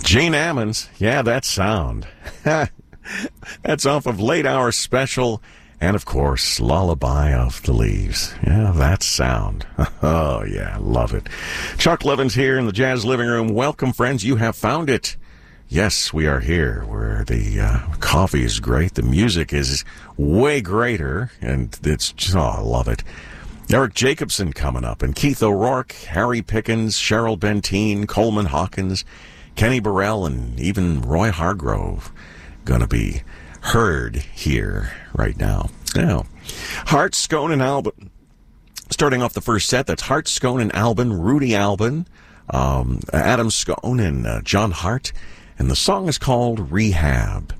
Gene Ammons, yeah, that sound. That's off of Late Hour Special, and of course, Lullaby of the Leaves. Yeah, that sound. Oh, yeah, love it. Chuck Levins here in the Jazz Living Room. Welcome, friends. You have found it. Yes, we are here where the coffee is great, the music is way greater, and it's just, oh, I love it. Eric Jacobson coming up, and Keith O'Rourke, Harry Pickens, Cheryl Benteen, Coleman Hawkins, Kenny Burrell, and even Roy Hargrove going to be heard here right now. Now, Hart, Scone, and Albin. Starting off the first set, that's Hart, Scone, and Albin, Rudy Albin, Adam Scone, and John Hart. And the song is called Rehab.